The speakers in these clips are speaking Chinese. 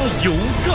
有干。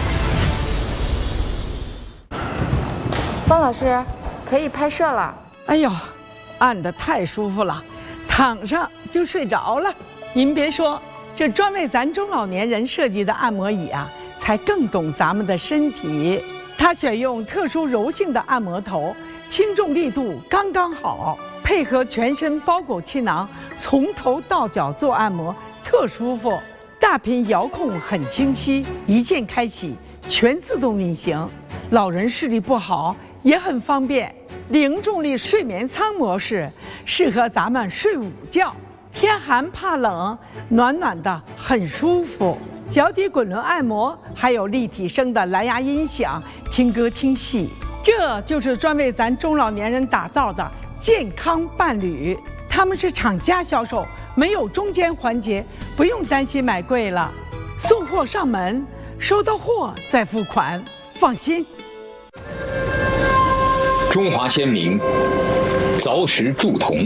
方老师，可以拍摄了。 哎呦，按得太舒服了，躺上就睡着了。您别说，这专为咱中老年人设计的按摩椅啊，才更懂咱们的身体。它选用特殊柔性的按摩头，轻重力度刚刚好，配合全身包裹气囊，从头到脚做按摩，特舒服。大屏遥控很清晰，一键开启，全自动运行。老人视力不好也很方便。零重力睡眠舱模式适合咱们睡午觉，天寒怕冷，暖暖的很舒服。脚底滚轮按摩，还有立体声的蓝牙音响，听歌听戏。这就是专为咱中老年人打造的健康伴侣。他们是厂家销售，没有中间环节，不用担心买贵了。送货上门，收到货再付款，放心。 中华先民凿石铸铜，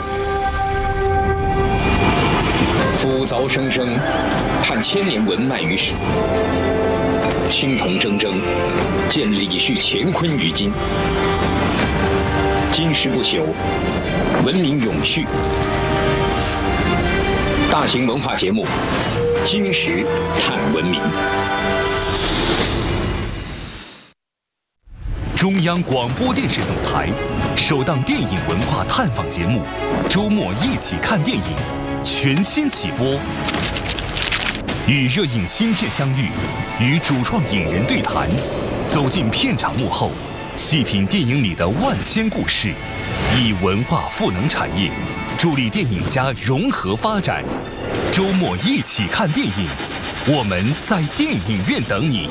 夫凿生生，盼千年文脉于史。青铜铮铮，见李旭乾坤于今。金石不朽，文明永续。大型文化节目《金石探文明》。 中央广播电视总台首档电影文化探访节目《周末一起看电影》全新起播，与热映新片相遇，与主创影人对谈，走进片场幕后，细品电影里的万千故事，以文化赋能产业，助力电影家融合发展。周末一起看电影，我们在电影院等你。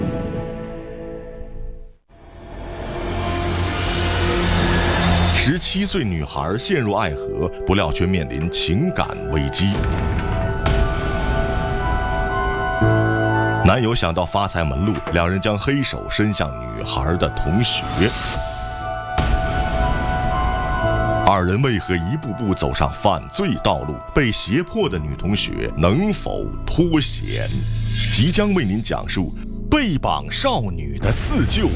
17岁女孩陷入爱河，不料却面临情感危机。男友想到发财门路，两人将黑手伸向女孩的同学。二人为何一步步走上犯罪道路？被胁迫的女同学能否脱险？即将为您讲述被绑少女的自救。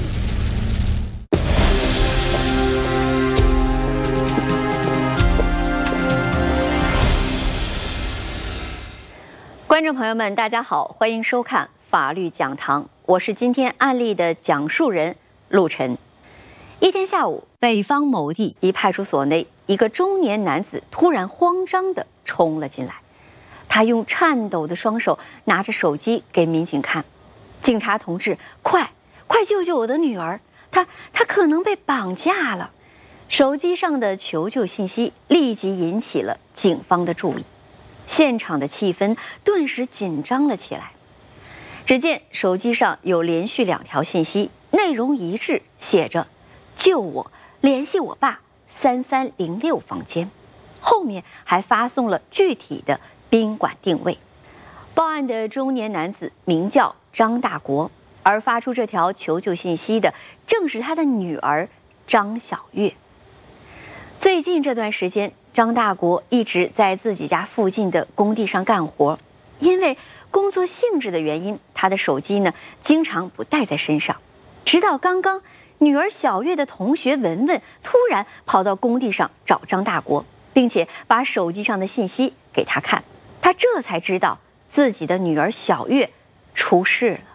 观众朋友们，大家好，欢迎收看法律讲堂，我是今天案例的讲述人陆晨。一天下午，北方某地一派出所内，一个中年男子突然慌张地冲了进来，他用颤抖的双手拿着手机给民警看：“警察同志，快救救我的女儿，她可能被绑架了。”手机上的求救信息立即引起了警方的注意。现场的气氛顿时紧张了起来。只见手机上有连续2条信息，内容一致，写着“救我，联系我爸，3306房间”，后面还发送了具体的宾馆定位。报案的中年男子名叫张大国，而发出这条求救信息的正是他的女儿张小月。最近这段时间，张大国一直在自己家附近的工地上干活，因为工作性质的原因，他的手机呢经常不带在身上。直到刚刚，女儿小月的同学文文突然跑到工地上找张大国，并且把手机上的信息给他看，他这才知道自己的女儿小月出事了。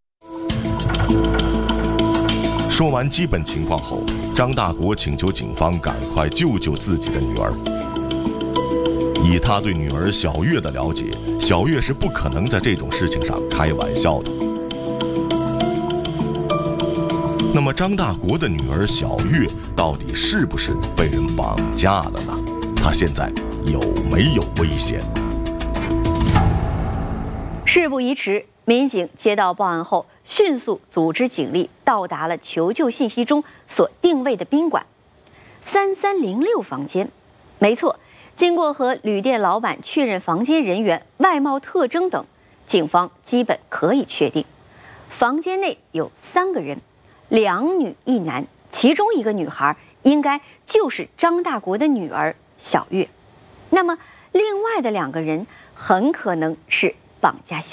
说完基本情况后，张大国请求警方赶快救救自己的女儿。以他对女儿小月的了解，小月是不可能在这种事情上开玩笑的。那么张大国的女儿小月到底是不是被人绑架了呢？她现在有没有危险？ 事不宜迟，民警接到报案后，迅速组织警力到达了求救信息中所定位的宾馆3306房间。没错，经过和旅店老板确认房间人员外貌特征等，警方基本可以确定，房间内有3个人，2女1男，其中一个女孩应该就是张大国的女儿小月。那么另外的2个人很可能是绑架小